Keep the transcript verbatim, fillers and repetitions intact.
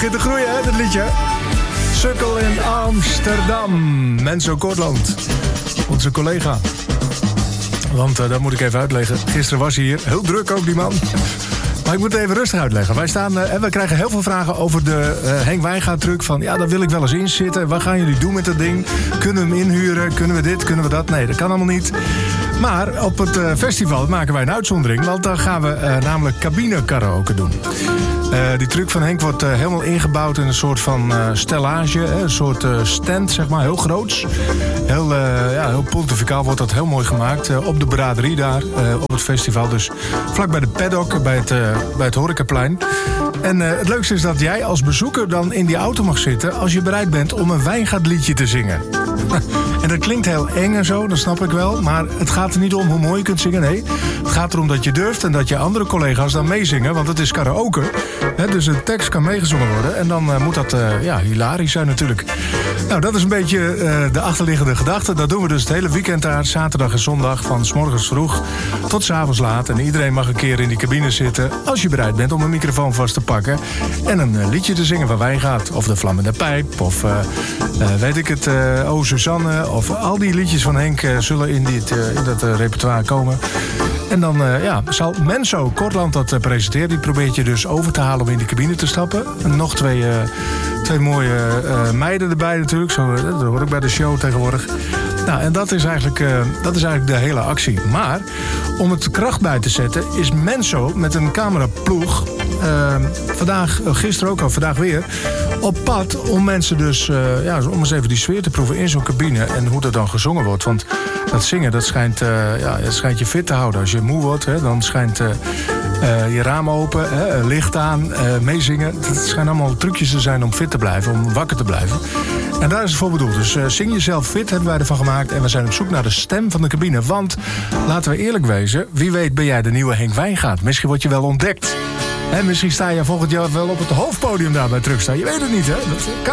begint te groeien, hè, dat liedje. Sukkel in Amsterdam. Menso Kortland, onze collega. Want uh, dat moet ik even uitleggen. Gisteren was hij hier. Heel druk ook, die man. Maar ik moet het even rustig uitleggen. Wij staan, uh, en we krijgen heel veel vragen over de uh, Henk Wijngaard truck. Van, ja, daar wil ik wel eens in zitten. Wat gaan jullie doen met dat ding? Kunnen we hem inhuren? Kunnen we dit? Kunnen we dat? Nee, dat kan allemaal niet. Maar op het uh, festival maken wij een uitzondering. Want dan gaan we uh, namelijk cabine karaoke doen. Uh, die truck van Henk wordt uh, helemaal ingebouwd in een soort van uh, stellage. Hè, een soort uh, stand, zeg maar, heel groots. Heel, uh, ja, heel pontificaal wordt dat heel mooi gemaakt. Uh, op de braderie daar, uh, op het festival. Dus vlak bij de paddock, bij het, uh, bij het horecaplein. En uh, het leukste is dat jij als bezoeker dan in die auto mag zitten als je bereid bent om een Wijngaardliedje te zingen. En dat klinkt heel eng en zo, dat snap ik wel. Maar het gaat er niet om hoe mooi je kunt zingen, nee. Het gaat erom dat je durft en dat je andere collega's dan meezingen. Want het is karaoke. Hè, dus de tekst kan meegezongen worden. En dan uh, moet dat uh, ja, hilarisch zijn natuurlijk. Nou, dat is een beetje uh, de achterliggende gedachte. Dat doen we dus het hele weekend daar. Zaterdag en zondag van 's morgens vroeg tot 's avonds laat. En iedereen mag een keer in die cabine zitten. Als je bereid bent om een microfoon vast te pakken. En een uh, liedje te zingen van Wijngaard. Of de Vlammende Pijp. Of uh, uh, weet ik het, uh, O Suzanne. Of al die liedjes van Henk uh, zullen in, dit, uh, in dat uh, repertoire komen. En dan uh, ja, zal Menso Kortland dat uh, presenteren. Die probeert je dus over te halen om in die cabine te stappen. En nog twee, uh, twee mooie uh, meiden erbij natuurlijk. Zo, uh, dat hoor ik bij de show tegenwoordig. Nou, en dat is, eigenlijk, uh, dat is eigenlijk de hele actie. Maar om het kracht bij te zetten is Menso met een cameraploeg uh, vandaag, uh, gisteren ook al, vandaag weer, op pad om mensen dus, uh, ja, om eens even die sfeer te proeven in zo'n cabine en hoe dat dan gezongen wordt. Want dat zingen, dat schijnt, uh, ja, dat schijnt je fit te houden. Als je moe wordt, hè, dan schijnt uh, uh, je raam open, hè, licht aan, uh, meezingen. Het schijnt allemaal trucjes te zijn om fit te blijven, om wakker te blijven. En daar is het voor bedoeld. Dus uh, zing jezelf fit, hebben wij ervan gemaakt. En we zijn op zoek naar de stem van de cabine. Want, laten we eerlijk wezen, wie weet ben jij de nieuwe Henk Wijngaard. Misschien word je wel ontdekt. Hè, misschien sta je volgend jaar wel op het hoofdpodium daar bij Truckstar. Je weet het niet, hè? Dat kan.